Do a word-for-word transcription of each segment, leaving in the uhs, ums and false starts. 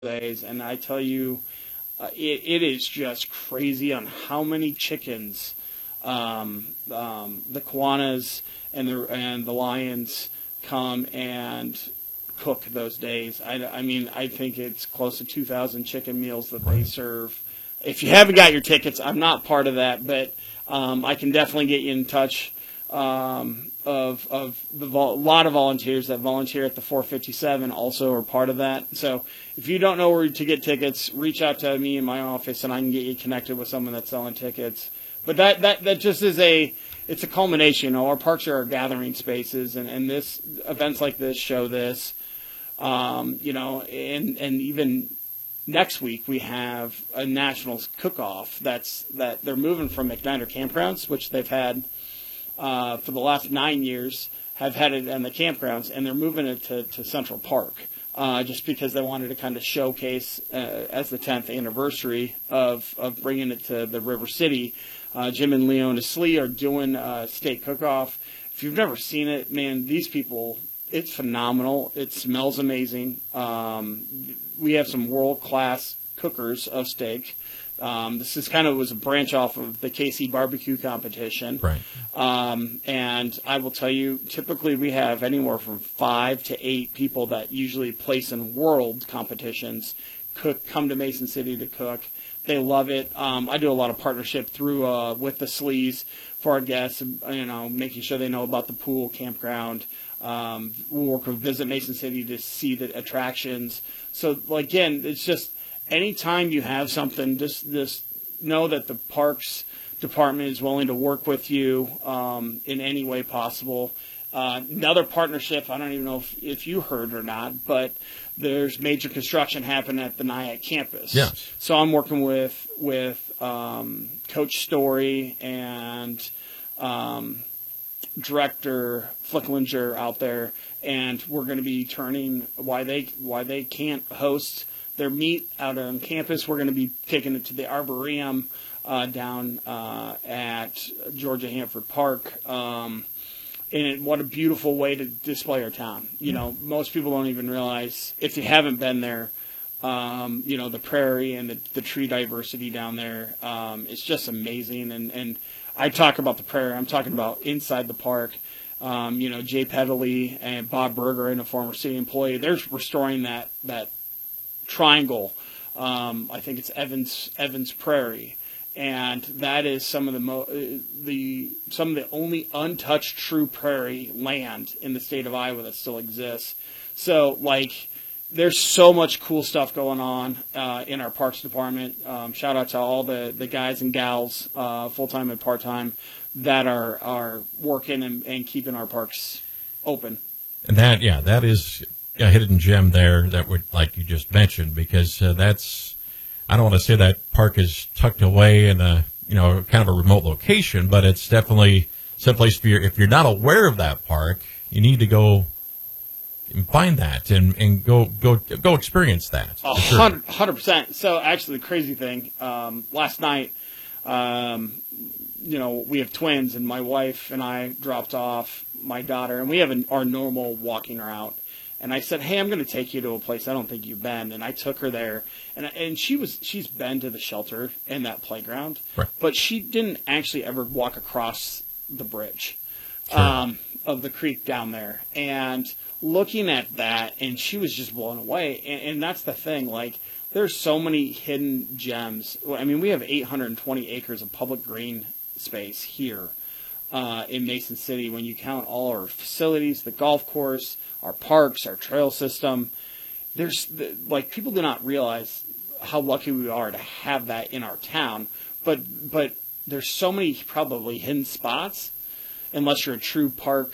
days, and I tell you, uh, it, it is just crazy on how many chickens um, um, the Kiwanis and the and the Lions come and cook those days. I, I mean, I think it's close to two thousand chicken meals that they serve. If you haven't got your tickets, I'm not part of that, but um, I can definitely get you in touch um, of of the vol- lot of volunteers that volunteer at the four fifty-seven also are part of that. So if you don't know where to get tickets, reach out to me in my office, and I can get you connected with someone that's selling tickets. But that that, that just is a it's a culmination. You know, our parks are our gathering spaces, and, and this events like this show this. Um, you know, and and even next week we have a national cook-off that's that they're moving from McKnighter campgrounds, which they've had uh, for the last nine years, have had it in the campgrounds, and they're moving it to, to Central Park uh, just because they wanted to kind of showcase uh, as the tenth anniversary of, of bringing it to the River City. Uh, Jim and Leona Slee are doing a steak cook-off. If you've never seen it, man, these people, it's phenomenal. It smells amazing. Um, we have some world-class cookers of steak. Um, this is kind of was a branch off of the K C barbecue competition. Right. Um, and I will tell you, typically we have anywhere from five to eight people that usually place in world competitions cook, come to Mason City to cook. They love it. Um, I do a lot of partnership through uh, with the Slees for our guests, you know, making sure they know about the pool, campground. Um, we work with Visit Mason City to see the attractions. So, again, it's just anytime you have something, just, just know that the Parks Department is willing to work with you um, in any way possible. Uh, another partnership, I don't even know if, if you heard or not, but there's major construction happening at the Nyack campus. Yes. So I'm working with with um, Coach Story and um, Director Flicklinger out there, and we're going to be turning why they why they can't host their meet out on campus. We're going to be taking it to the Arboretum uh, down uh, at Georgia Hanford Park. Um, And what a beautiful way to display our town. You know, most people don't even realize, if you haven't been there, um, you know, the prairie and the, the tree diversity down there. Um, it's just amazing. And, and I talk about the prairie. I'm talking about inside the park. Um, you know, Jay Pedley and Bob Berger, and a former city employee, they're restoring that, that triangle. Um, I think it's Evans Evans Prairie. And that is some of the mo- the some of the only untouched true prairie land in the state of Iowa that still exists. So, like, there's so much cool stuff going on uh, in our parks department. Um, shout out to all the, the guys and gals, uh, full time and part time, that are are working and, and keeping our parks open. And that, yeah, that is a hidden gem there that would, like you just mentioned, because uh, that's. I don't want to say that park is tucked away in a, you know, kind of a remote location, but it's definitely someplace if you're, if you're not aware of that park, you need to go and find that and, and go, go, go experience that. A hundred, hundred percent. So actually the crazy thing, um, last night, um, you know, we have twins, and my wife and I dropped off my daughter, and we have an, our normal walking route. And I said, hey, I'm going to take you to a place I don't think you've been. And I took her there. And and she was she's been to the shelter and that playground. Right. But she didn't actually ever walk across the bridge Sure. um, of the creek down there. And looking at that, and she was just blown away. And, and that's the thing. Like, there's so many hidden gems. I mean, we have eight hundred twenty acres of public green space here. Uh, in Mason City, when you count all our facilities, the golf course, our parks, our trail system, there's the, like people do not realize how lucky we are to have that in our town. But but there's so many probably hidden spots, unless you're a true park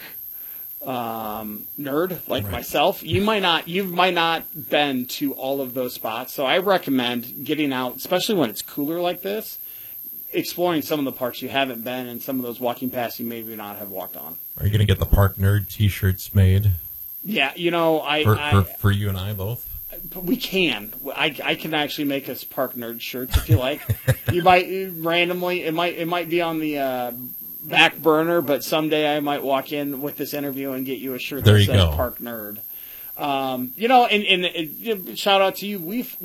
um, nerd like Right. myself. You might not you might not been to all of those spots. So I recommend getting out, especially when it's cooler like this. Exploring some of the parks you haven't been, and some of those walking paths you maybe not have walked on. Are you going to get the Park Nerd T-shirts made? Yeah, you know, I For, I, for, for you and I both? we can. I, I can actually make us Park Nerd shirts if you like. You might randomly, it might it might be on the uh, back burner, but someday I might walk in with this interview and get you a shirt There that you says go. Park Nerd. Um, you know, and, and, and shout out to you. We've